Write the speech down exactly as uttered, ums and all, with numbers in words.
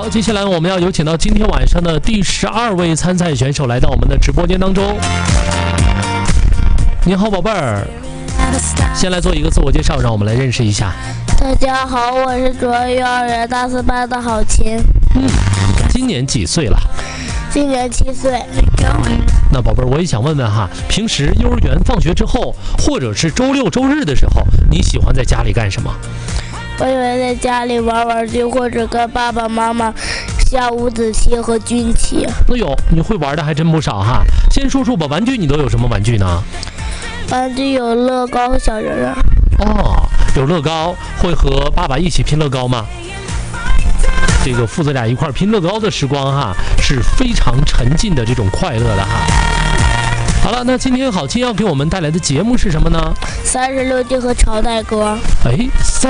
好，接下来我们要有请到今天晚上的第十二位参赛选手来到我们的直播间当中。你好，宝贝儿，先来做一个自我介绍，让我们来认识一下。 大家好，我是卓越幼儿园大四班的郝琴。 嗯，今年几岁了？ 今年七岁。 那宝贝儿，我也想问问哈，平时幼儿园放学之后，或者是周六周日的时候，你喜欢在家里干什么？ 我喜欢在家里玩玩具，或者跟爸爸妈妈下五子棋和军棋。 哎呦，你会玩的还真不少哈。先说说吧，玩具你都有什么玩具呢？ 玩具有乐高和小人人。 哦，有乐高，会和爸爸一起拼乐高吗？这个父子俩一块拼乐高的时光哈，是非常沉浸的这种快乐的哈。好了，那今天郝琴要给我们带来的节目是什么呢？ 三十六计和朝代歌。 哎。